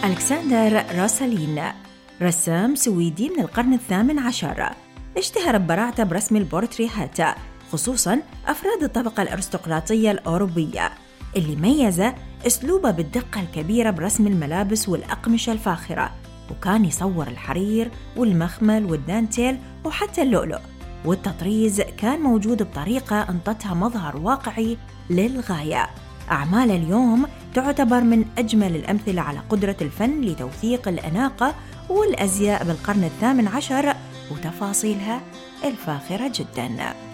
ألكسندر روسالين رسام سويدي من القرن 18، اشتهر ببراعته برسم البورتريهات، خصوصاً أفراد الطبقة الأرستقراطية الأوروبية، اللي ميز أسلوبه بالدقة الكبيرة برسم الملابس والأقمشة الفاخرة، وكان يصور الحرير والمخمل والدانتيل وحتى اللؤلؤ، والتطريز كان موجود بطريقة أنطتها مظهر واقعي للغاية. أعماله اليوم تعتبر من أجمل الأمثلة على قدرة الفن لتوثيق الأناقة والأزياء بالقرن 18 وتفاصيلها الفاخرة جداً.